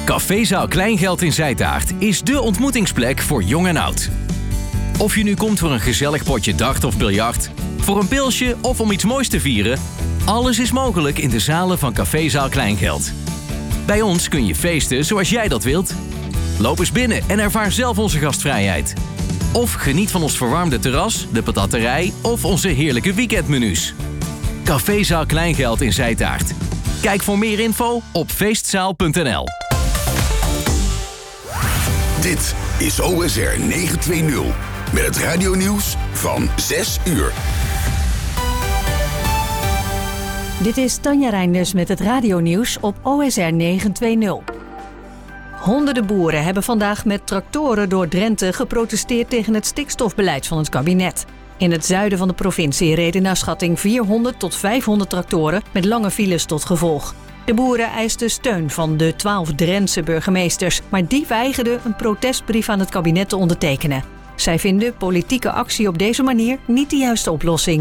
Cafézaal Kleingeld in Zijtaart is dé ontmoetingsplek voor jong en oud. Of je nu komt voor een gezellig potje dart of biljart, voor een pilsje of om iets moois te vieren, alles is mogelijk in de zalen van Cafézaal Kleingeld. Bij ons kun je feesten zoals jij dat wilt. Loop eens binnen en ervaar zelf onze gastvrijheid. Of geniet van ons verwarmde terras, de patatterij of onze heerlijke weekendmenu's. Cafézaal Kleingeld in Zijtaart. Kijk voor meer info op feestzaal.nl. Dit is OSR 920 met het radionieuws van 6 uur. Dit is Tanja Reinders met het radionieuws op OSR 920. Honderden boeren hebben vandaag met tractoren door Drenthe geprotesteerd tegen het stikstofbeleid van het kabinet. In het zuiden van de provincie reden naar schatting 400 tot 500 tractoren met lange files tot gevolg. De boeren eisten steun van de 12 Drentse burgemeesters, maar die weigerden een protestbrief aan het kabinet te ondertekenen. Zij vinden politieke actie op deze manier niet de juiste oplossing.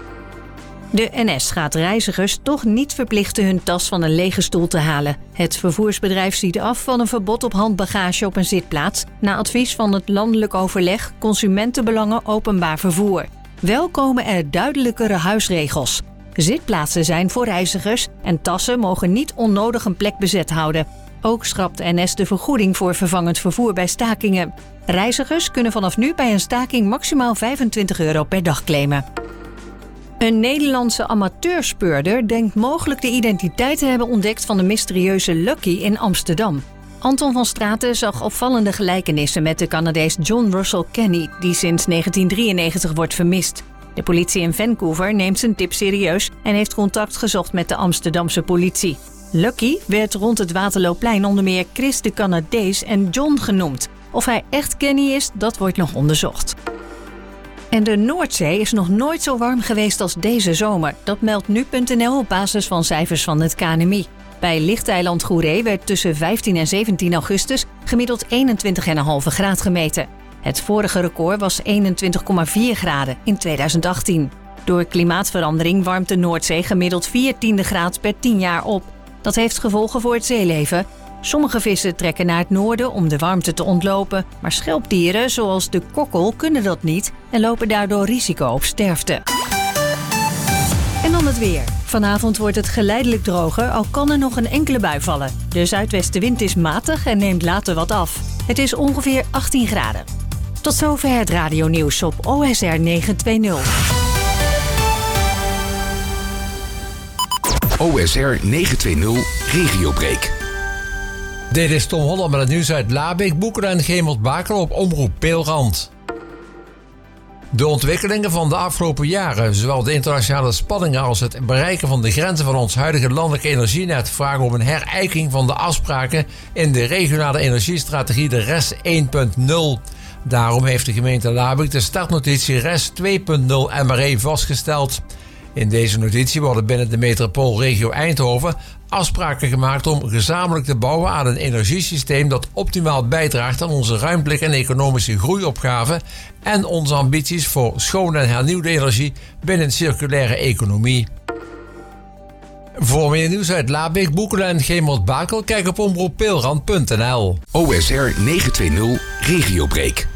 De NS gaat reizigers toch niet verplichten hun tas van een lege stoel te halen. Het vervoersbedrijf ziet af van een verbod op handbagage op een zitplaats, na advies van het landelijk overleg Consumentenbelangen Openbaar Vervoer. Wel komen er duidelijkere huisregels. Zitplaatsen zijn voor reizigers en tassen mogen niet onnodig een plek bezet houden. Ook schrapt de NS de vergoeding voor vervangend vervoer bij stakingen. Reizigers kunnen vanaf nu bij een staking maximaal €25 per dag claimen. Een Nederlandse amateurspeurder denkt mogelijk de identiteit te hebben ontdekt van de mysterieuze Lucky in Amsterdam. Anton van Straten zag opvallende gelijkenissen met de Canadees John Russell Kenny, die sinds 1993 wordt vermist. De politie in Vancouver neemt zijn tip serieus en heeft contact gezocht met de Amsterdamse politie. Lucky werd rond het Waterlooplein onder meer Chris de Canadees en John genoemd. Of hij echt Kenny is, dat wordt nog onderzocht. En de Noordzee is nog nooit zo warm geweest als deze zomer. Dat meldt nu.nl op basis van cijfers van het KNMI. Bij lichteiland Goeree werd tussen 15 en 17 augustus gemiddeld 21,5 graden gemeten. Het vorige record was 21,4 graden in 2018. Door klimaatverandering warmt de Noordzee gemiddeld 14 graden per 10 jaar op. Dat heeft gevolgen voor het zeeleven. Sommige vissen trekken naar het noorden om de warmte te ontlopen, maar schelpdieren zoals de kokkel kunnen dat niet en lopen daardoor risico op sterfte. En dan het weer. Vanavond wordt het geleidelijk droger, al kan er nog een enkele bui vallen. De zuidwestenwind is matig en neemt later wat af. Het is ongeveer 18 graden. Tot zover het radionieuws op OSR 920. OSR 920 Regiobreak. Dit is Tom Holland met het nieuws uit Labeek, Boekeren en Gemert-Bakel op Omroep Peelrand. De ontwikkelingen van de afgelopen jaren, zowel de internationale spanningen als het bereiken van de grenzen van ons huidige landelijke energienet, vragen om een herijking van de afspraken in de regionale energiestrategie de RES 1.0. Daarom heeft de gemeente Labeek de startnotitie RES 2.0 MRE vastgesteld. In deze notitie worden binnen de metropoolregio Eindhoven afspraken gemaakt om gezamenlijk te bouwen aan een energiesysteem dat optimaal bijdraagt aan onze ruimtelijke en economische groeiopgaven en onze ambities voor schone en hernieuwde energie binnen circulaire economie. Voor meer nieuws uit Labeek, Boekelen en Gemert-Bakel, kijk op omroeppeelrand.nl. OSR 920 Regiobreak.